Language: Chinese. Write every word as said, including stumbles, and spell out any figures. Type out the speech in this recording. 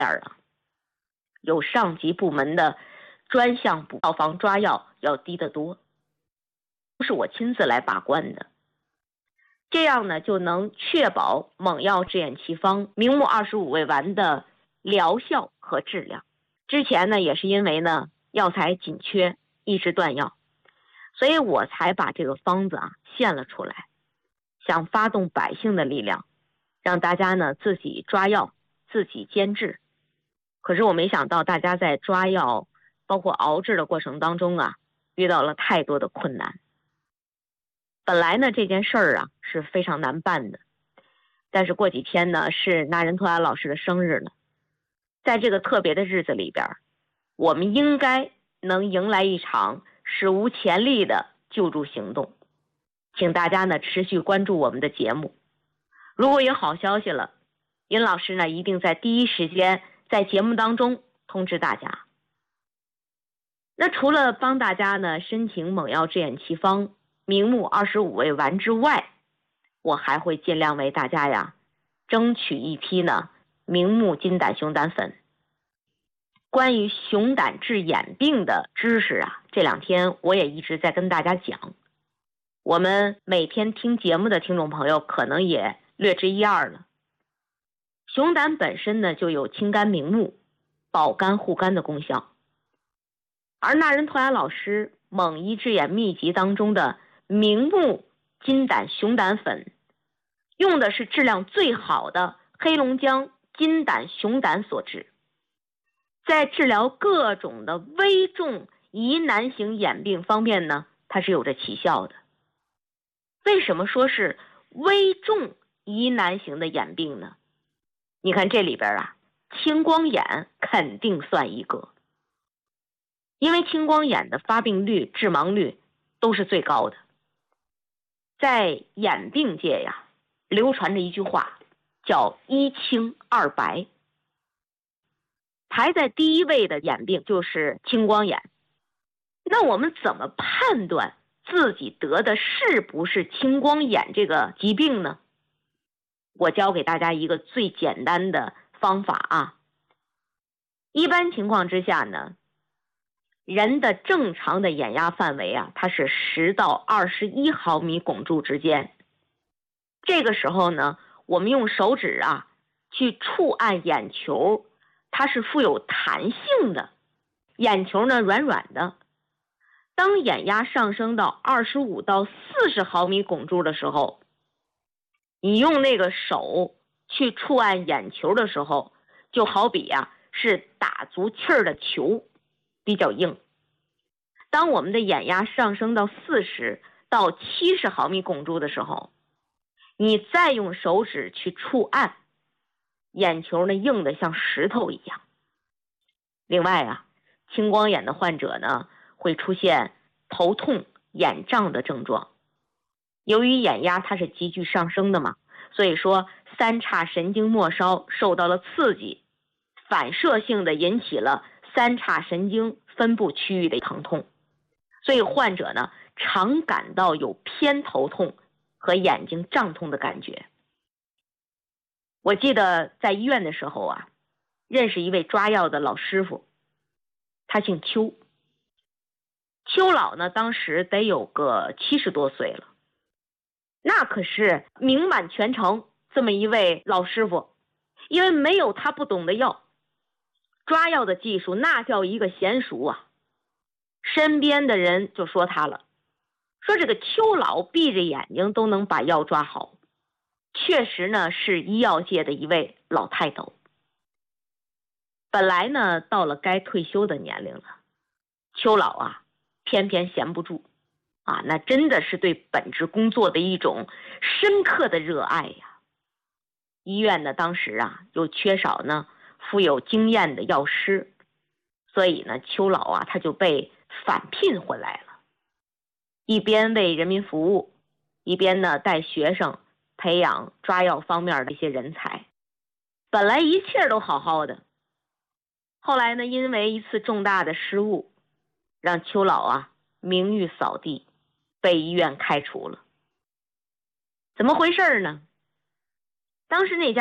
啊，有上级部门的专项补药房抓药要低得多，不是我亲自来把关的。这样呢，就能确保猛药制眼奇方明目二十五味丸的疗效和质量。之前呢，也是因为呢药材紧缺，一直断药，所以我才把这个方子啊献了出来，想发动百姓的力量，让大家呢自己抓药，自己煎制。可是我没想到大家在抓药包括熬制的过程当中啊，遇到了太多的困难。本来呢这件事儿啊是非常难办的，但是过几天呢是那仁托拉老师的生日了，在这个特别的日子里边，我们应该能迎来一场史无前例的救助行动。请大家呢持续关注我们的节目，如果有好消息了，尹老师呢一定在第一时间在节目当中通知大家。那除了帮大家呢申请猛药制眼奇方明目二十五味丸之外，我还会尽量为大家呀争取一批呢明目金胆熊胆粉。关于熊胆治眼病的知识啊，这两天我也一直在跟大家讲，我们每天听节目的听众朋友可能也略知一二了。熊胆本身呢就有清肝明目、保肝护肝的功效，而那仁托拉老师猛医治眼秘籍当中的明目金胆熊胆粉，用的是质量最好的黑龙江金胆熊胆所制，在治疗各种的危重疑难型眼病方面呢，它是有着奇效的。为什么说是危重疑难型的眼病呢？你看这里边啊，青光眼肯定算一个，因为青光眼的发病率、致盲率都是最高的。在眼病界呀，流传着一句话，叫一青二白。排在第一位的眼病就是青光眼。那我们怎么判断自己得的是不是青光眼这个疾病呢？我教给大家一个最简单的方法啊。一般情况之下呢，人的正常的眼压范围啊，它是十到二十一毫米汞柱之间。这个时候呢，我们用手指啊去触按眼球，它是富有弹性的，眼球呢软软的。当眼压上升到二十五到四十毫米汞柱的时候，你用那个手去触按眼球的时候，就好比啊是打足气儿的球，比较硬。当我们的眼压上升到四十到七十毫米汞柱的时候，你再用手指去触按，眼球呢硬的像石头一样。另外啊，青光眼的患者呢会出现头痛、眼胀的症状。由于眼压它是急剧上升的嘛，所以说三叉神经末梢受到了刺激，反射性的引起了三叉神经分布区域的疼痛，所以患者呢常感到有偏头痛和眼睛胀痛的感觉。我记得在医院的时候啊，认识一位抓药的老师傅，他姓邱。邱老呢当时得有个七十多岁了，那可是名满全城这么一位老师傅，因为没有他不懂的药，抓药的技术那叫一个娴熟啊。身边的人就说他了，说这个邱老闭着眼睛都能把药抓好，确实呢是医药界的一位老泰斗。本来呢到了该退休的年龄了，邱老啊偏偏闲不住啊，那真的是对本职工作的一种深刻的热爱呀。医院呢当时啊又缺少呢富有经验的药师，所以呢邱老啊他就被返聘回来了，一边为人民服务，一边呢带学生培养抓药方面的一些人才。本来一切都好好的，后来呢因为一次重大的失误，让邱老啊名誉扫地，被医院开除了。怎么回事呢？当时那家